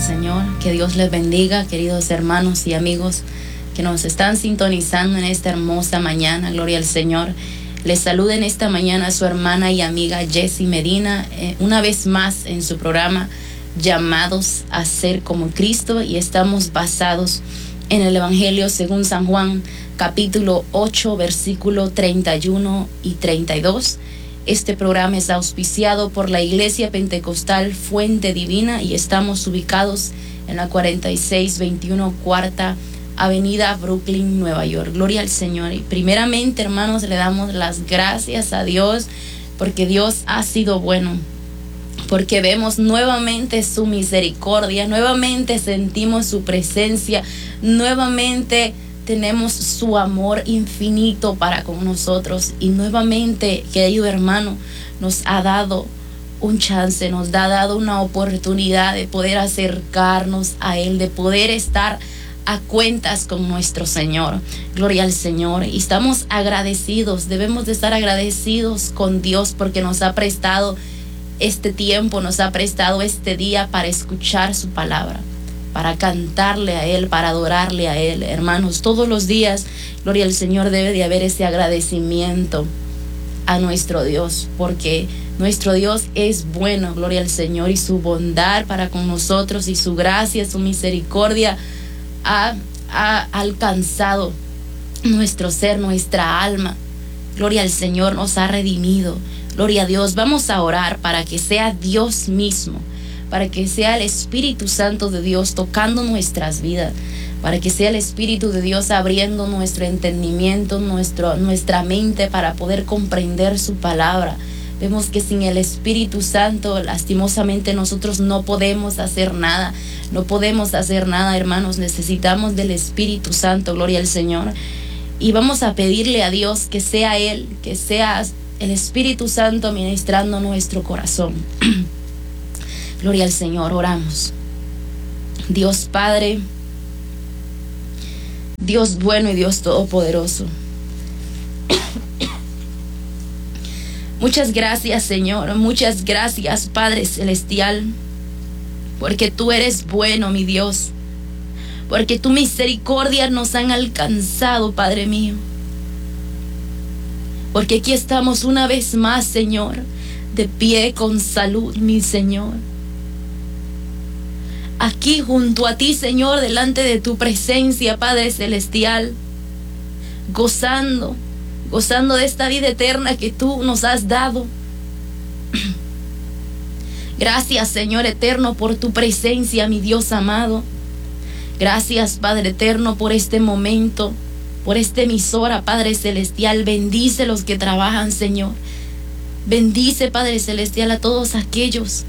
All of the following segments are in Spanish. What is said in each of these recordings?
Señor. Que Dios les bendiga, queridos hermanos y amigos que nos están sintonizando en esta hermosa mañana. Gloria al Señor. Les saluda en esta mañana a su hermana y amiga Jessie Medina, una vez más en su programa Llamados a Ser como Cristo, y estamos basados en el Evangelio según San Juan, capítulo 8, versículo 31 y 32. Este programa es auspiciado por la Iglesia Pentecostal Fuente Divina y estamos ubicados en la 4621 Cuarta Avenida, Brooklyn, Nueva York. Gloria al Señor. Y primeramente, hermanos, le damos las gracias a Dios porque Dios ha sido bueno, porque vemos nuevamente su misericordia, nuevamente sentimos su presencia, nuevamente tenemos su amor infinito para con nosotros, y nuevamente, querido hermano, nos ha dado un chance, nos ha dado una oportunidad de poder acercarnos a Él, de poder estar a cuentas con nuestro Señor. Gloria al Señor. Y estamos agradecidos, debemos de estar agradecidos con Dios porque nos ha prestado este tiempo, nos ha prestado este día para escuchar su palabra, para cantarle a Él, para adorarle a Él. Hermanos, todos los días, gloria al Señor, debe de haber ese agradecimiento a nuestro Dios, porque nuestro Dios es bueno, gloria al Señor, y su bondad para con nosotros y su gracia, su misericordia ha alcanzado nuestro ser, nuestra alma. Gloria al Señor, nos ha redimido. Gloria a Dios. Vamos a orar para que sea Dios mismo, para que sea el Espíritu Santo de Dios tocando nuestras vidas, para que sea el Espíritu de Dios abriendo nuestro entendimiento, nuestra mente, para poder comprender su palabra. Vemos que sin el Espíritu Santo, lastimosamente, nosotros no podemos hacer nada. No podemos hacer nada, hermanos. Necesitamos del Espíritu Santo, gloria al Señor. Y vamos a pedirle a Dios que sea Él, que sea el Espíritu Santo ministrando nuestro corazón. Gloria al Señor, oramos. Dios Padre, Dios bueno y Dios todopoderoso, muchas gracias, Señor, muchas gracias, Padre Celestial, porque tú eres bueno, mi Dios, porque tu misericordia nos han alcanzado, Padre mío, porque aquí estamos una vez más, Señor, de pie con salud, mi Señor, aquí junto a ti, Señor, delante de tu presencia, Padre Celestial, gozando de esta vida eterna que tú nos has dado. Gracias, Señor eterno, por tu presencia, mi Dios amado. Gracias, Padre eterno, por este momento, por esta emisora, Padre Celestial. Bendice los que trabajan, Señor. Bendice, Padre Celestial, a todos aquellos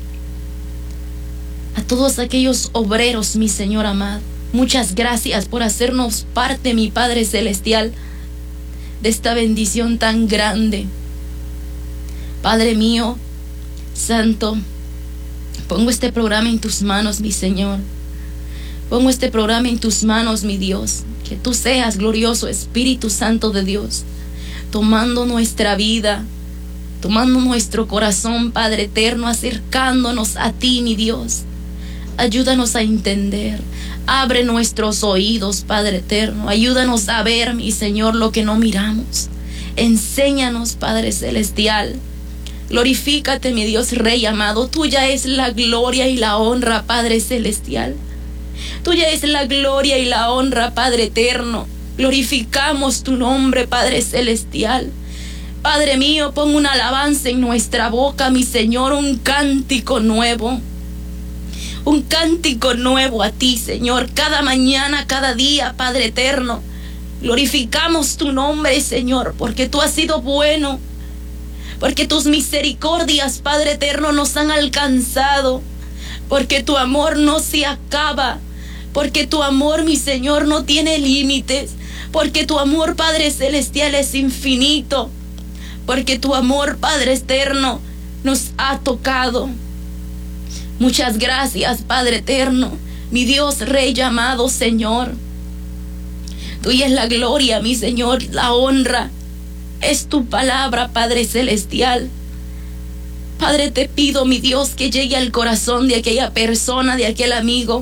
obreros, mi Señor amado. Muchas gracias por hacernos parte, mi Padre Celestial, de esta bendición tan grande. Padre mío, Santo, pongo este programa en tus manos, mi Señor. Pongo este programa en tus manos, mi Dios. Que tú seas, glorioso Espíritu Santo de Dios, tomando nuestra vida, tomando nuestro corazón, Padre eterno, acercándonos a ti, mi Dios. Ayúdanos a entender. Abre nuestros oídos, Padre eterno. Ayúdanos a ver, mi Señor, lo que no miramos. Enséñanos, Padre Celestial. Glorifícate, mi Dios Rey amado. Tuya es la gloria y la honra, Padre Celestial. Tuya es la gloria y la honra, Padre eterno. Glorificamos tu nombre, Padre Celestial. Padre mío, pon una alabanza en nuestra boca, mi Señor, un cántico nuevo. Un cántico nuevo a ti, Señor, cada mañana, cada día, Padre eterno. Glorificamos tu nombre, Señor, porque tú has sido bueno, porque tus misericordias, Padre eterno, nos han alcanzado, porque tu amor no se acaba, porque tu amor, mi Señor, no tiene límites, porque tu amor, Padre Celestial, es infinito, porque tu amor, Padre eterno, nos ha tocado. Muchas gracias, Padre eterno, mi Dios Rey amado, Señor. Tuya es la gloria, mi Señor, la honra. Es tu palabra, Padre Celestial. Padre, te pido, mi Dios, que llegue al corazón de aquella persona, de aquel amigo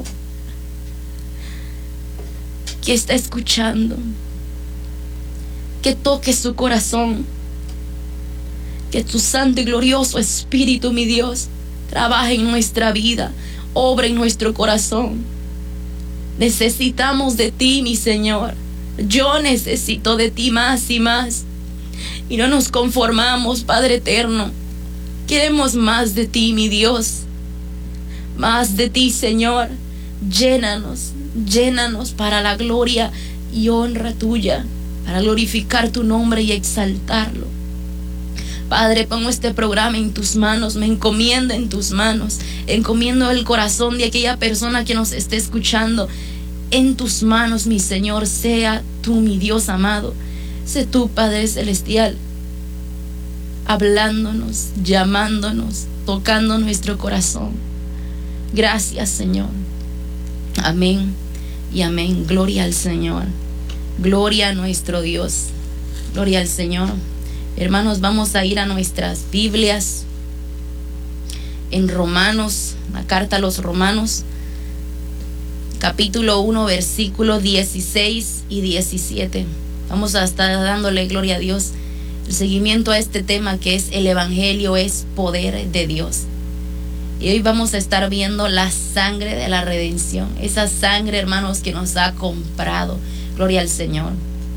que está escuchando. Que toque su corazón. Que tu santo y glorioso Espíritu, mi Dios, trabaje en nuestra vida, obra en nuestro corazón. Necesitamos de ti, mi Señor. Yo necesito de ti más y más. Y no nos conformamos, Padre eterno. Queremos más de ti, mi Dios. Más de ti, Señor. Llénanos, llénanos para la gloria y honra tuya, para glorificar tu nombre y exaltarlo. Padre, pongo este programa en tus manos, me encomiendo en tus manos, encomiendo el corazón de aquella persona que nos esté escuchando en tus manos, mi Señor. Sea tú, mi Dios amado, sé tú, Padre celestial, hablándonos, llamándonos, tocando nuestro corazón. Gracias, Señor. Amén y amén. Gloria al Señor. Gloria a nuestro Dios. Gloria al Señor. Hermanos, vamos a ir a nuestras Biblias en Romanos, la carta a los Romanos, capítulo 1, versículos 16 y 17. Vamos a estar dándole gloria a Dios, el seguimiento a este tema que es el Evangelio es poder de Dios. Y hoy vamos a estar viendo la sangre de la redención, esa sangre, hermanos, que nos ha comprado. Gloria al Señor.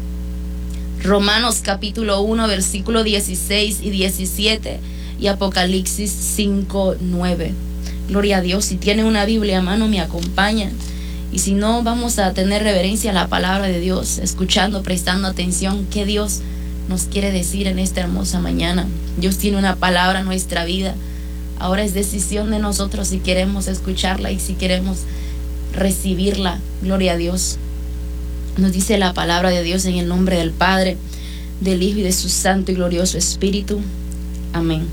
Romanos capítulo 1, versículo 16 y 17 y Apocalipsis 5, 9. Gloria a Dios. Si tiene una Biblia a mano, me acompaña. Y si no, vamos a tener reverencia a la palabra de Dios, escuchando, prestando atención qué Dios nos quiere decir en esta hermosa mañana. Dios tiene una palabra en nuestra vida. Ahora es decisión de nosotros si queremos escucharla y si queremos recibirla. Gloria a Dios. Nos dice la palabra de Dios en el nombre del Padre, del Hijo y de su santo y glorioso Espíritu. Amén.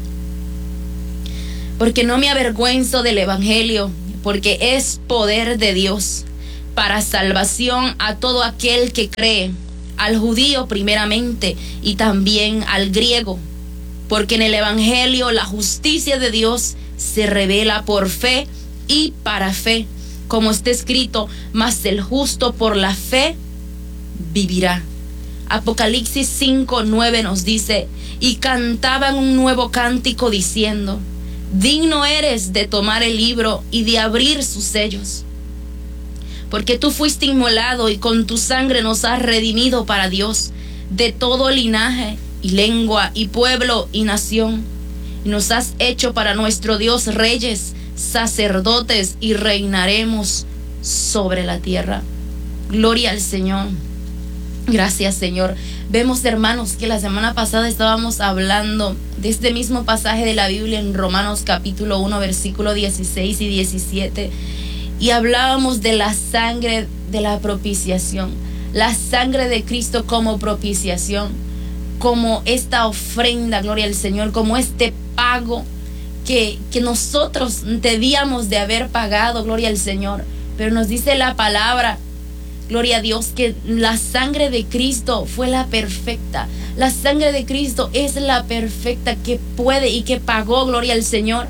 Porque no me avergüenzo del Evangelio, porque es poder de Dios para salvación a todo aquel que cree, al judío primeramente y también al griego. Porque en el Evangelio la justicia de Dios se revela por fe y para fe, como está escrito, mas el justo por la fe vivirá. Apocalipsis 5, 9 nos dice, y cantaban un nuevo cántico diciendo, digno eres de tomar el libro y de abrir sus sellos, porque tú fuiste inmolado y con tu sangre nos has redimido para Dios de todo linaje y lengua y pueblo y nación, y nos has hecho para nuestro Dios reyes, sacerdotes, y reinaremos sobre la tierra. Gloria al Señor. Gracias, Señor. Vemos, hermanos, que la semana pasada estábamos hablando de este mismo pasaje de la Biblia en Romanos capítulo 1, versículo 16 y 17, y hablábamos de la sangre de la propiciación, la sangre de Cristo como propiciación, como esta ofrenda, gloria al Señor, como este pago que nosotros debíamos de haber pagado, gloria al Señor. Pero nos dice la palabra, gloria a Dios, que la sangre de Cristo fue la perfecta. La sangre de Cristo es la perfecta que puede y que pagó, gloria al Señor,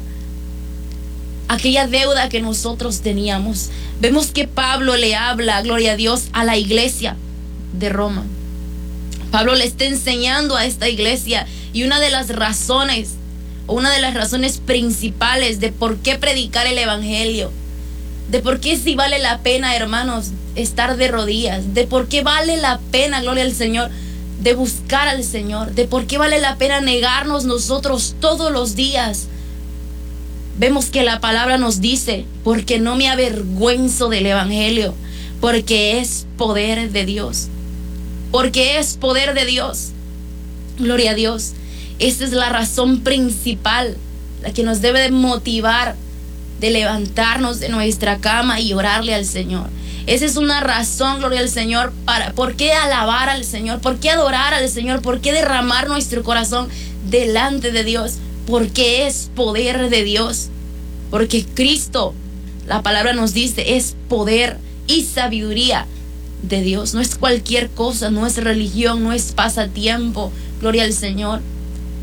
aquella deuda que nosotros teníamos. Vemos que Pablo le habla, gloria a Dios, a la iglesia de Roma. Pablo le está enseñando a esta iglesia, y una de las razones principales de por qué predicar el Evangelio, de por qué si vale la pena, hermanos, estar de rodillas, de por qué vale la pena, gloria al Señor, de buscar al Señor, de por qué vale la pena negarnos nosotros todos los días. Vemos que la palabra nos dice, porque no me avergüenzo del Evangelio, porque es poder de Dios. Porque es poder de Dios. Gloria a Dios. Esta es la razón principal, la que nos debe de motivar de levantarnos de nuestra cama y orarle al Señor. Esa es una razón, gloria al Señor, por qué alabar al Señor, por qué adorar al Señor, por qué derramar nuestro corazón delante de Dios, porque es poder de Dios. Porque Cristo, la palabra nos dice, es poder y sabiduría de Dios. No es cualquier cosa, no es religión, no es pasatiempo, gloria al Señor.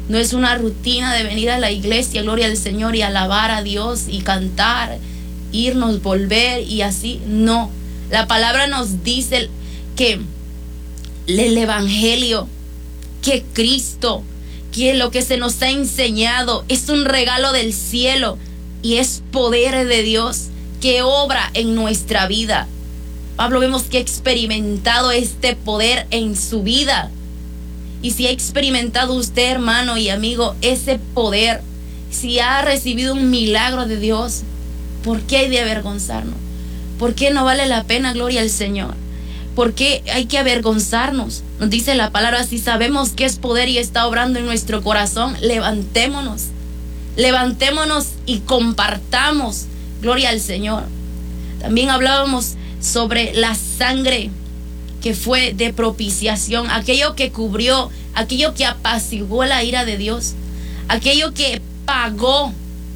No es una rutina de venir a la iglesia, gloria al Señor, y alabar a Dios y cantar, irnos, volver y así. No, la palabra nos dice que el evangelio, que Cristo, que lo que se nos ha enseñado es un regalo del cielo y es poder de Dios que obra en nuestra vida. Pablo vemos que ha experimentado este poder en su vida. Y si ha experimentado usted, hermano y amigo, ese poder, si ha recibido un milagro de Dios, ¿por qué hay de avergonzarnos? ¿Por qué no vale la pena, gloria al Señor? ¿Por qué hay que avergonzarnos? Nos dice la palabra, si sabemos que es poder y está obrando en nuestro corazón, levantémonos. Levantémonos y compartamos, gloria al Señor. También hablábamos sobre la sangre que fue de propiciación, aquello que cubrió, aquello que apaciguó la ira de Dios, aquello que pagó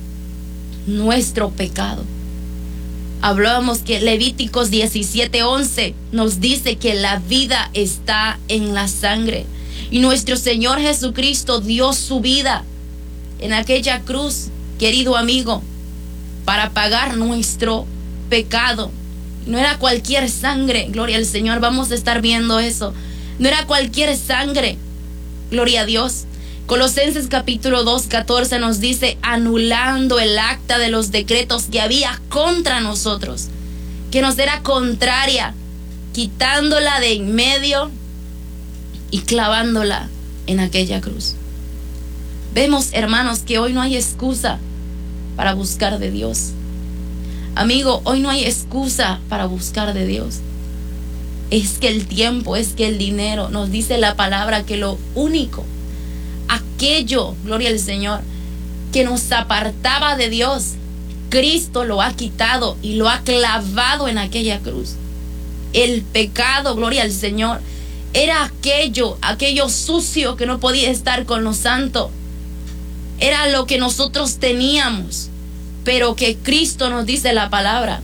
nuestro pecado. Hablábamos que Levíticos 17:11 nos dice que la vida está en la sangre. Y nuestro Señor Jesucristo dio su vida en aquella cruz, querido amigo, para pagar nuestro pecado. No era cualquier sangre, gloria al Señor, vamos a estar viendo eso. No era cualquier sangre, gloria a Dios. Colosenses capítulo 2:14 nos dice, anulando el acta de los decretos que había contra nosotros, que nos era contraria, quitándola de en medio y clavándola en aquella cruz. Vemos, hermanos, que hoy no hay excusa para buscar de Dios. Amigo, hoy no hay excusa para buscar de Dios. Es que el tiempo, es que el dinero, nos dice la palabra que lo único, aquello, gloria al Señor, que nos apartaba de Dios, Cristo lo ha quitado y lo ha clavado en aquella cruz. El pecado, gloria al Señor, era aquello sucio que no podía estar con lo santo. Era lo que nosotros teníamos, pero que Cristo, nos dice la palabra,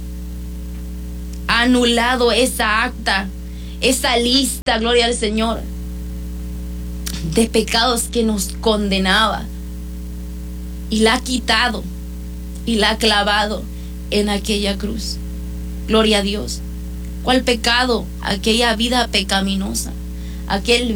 ha anulado esa acta, esa lista, gloria al Señor, de pecados que nos condenaba, y la ha quitado y la ha clavado en aquella cruz. Gloria a Dios. ¿Cuál pecado? Aquella vida pecaminosa, aquel